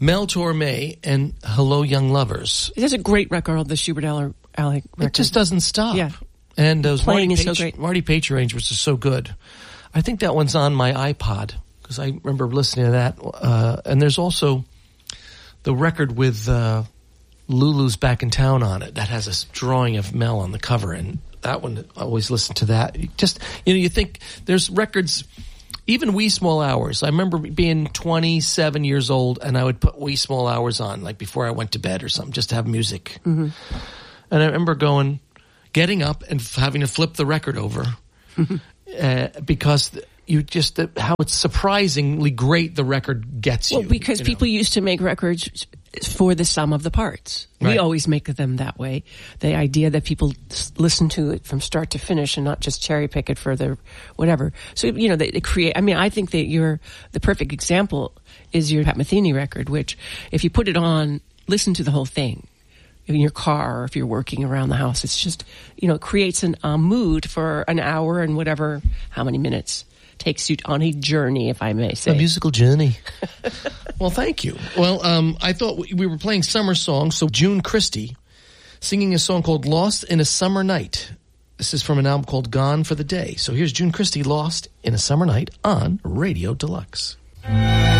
Mel Torme and Hello Young Lovers. There's a great record, the Schubert Alley record. It just doesn't stop. Yeah. And those Playing is so great. Marty Page arrangements are so good. I think that one's on my iPod because I remember listening to that. And there's also the record with Lulu's Back in Town on it that has a drawing of Mel on the cover, and that one, I always listen to that. Just, you think there's records, even Wee Small Hours. I remember being 27 years old, and I would put Wee Small Hours on, like before I went to bed or something, just to have music. Mm-hmm. And I remember getting up and having to flip the record over because how it's surprisingly great the record gets you. Well, because people used to make records for the sum of the parts. Right. We always make them that way. The idea that people listen to it from start to finish and not just cherry pick it for the whatever. So, they create, I think that the perfect example is your Pat Metheny record, which if you put it on, listen to the whole thing in your car or if you're working around the house. It's just, it creates a mood for an hour and whatever, how many minutes. Takes you on a journey, if I may say. A musical journey. Well, thank you. Well, I thought we were playing summer songs, so June Christy singing a song called Lost in a Summer Night. This is from an album called Gone for the Day. So here's June Christy, Lost in a Summer Night on Radio Deluxe.